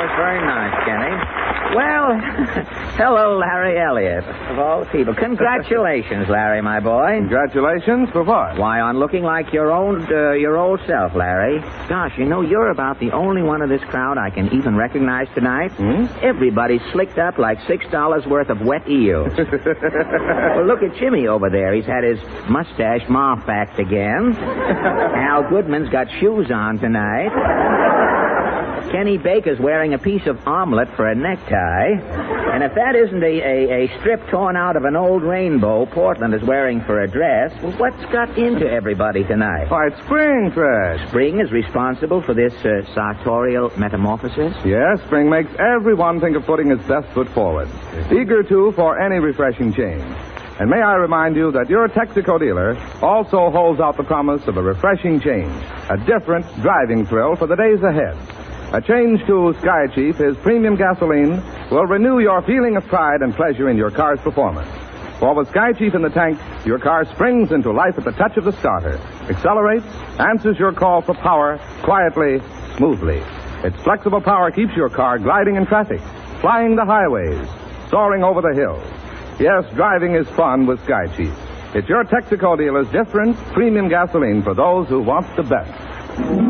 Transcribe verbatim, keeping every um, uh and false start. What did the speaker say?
that's very nice, Kenny. Well, hello, Larry Elliott, of all people. Congratulations, Larry, my boy. Congratulations for what? Why, on looking like your own, uh, your old self, Larry. Gosh, you know, you're about the only one of this crowd I can even recognize tonight. Hmm? Everybody's slicked up like six dollars worth of wet eels. Well, look at Jimmy over there. He's had his mustache moth-backed again. Al Goodman's got shoes on tonight. Kenny Baker's wearing a piece of omelet for a necktie. And if that isn't a, a, a strip torn out of an old rainbow Portland is wearing for a dress, well, what's got into everybody tonight? Why, it's spring, Fred. Spring is responsible for this uh, sartorial metamorphosis? Yes, spring makes everyone think of putting his best foot forward. Eager, too, for any refreshing change. And may I remind you that your Texaco dealer also holds out the promise of a refreshing change, a different driving thrill for the days ahead. A change to Sky Chief, his premium gasoline, will renew your feeling of pride and pleasure in your car's performance. For with Sky Chief in the tank, your car springs into life at the touch of the starter, accelerates, answers your call for power quietly, smoothly. Its flexible power keeps your car gliding in traffic, flying the highways, soaring over the hills. Yes, driving is fun with Sky Chief. It's your Texaco dealer's different premium gasoline for those who want the best.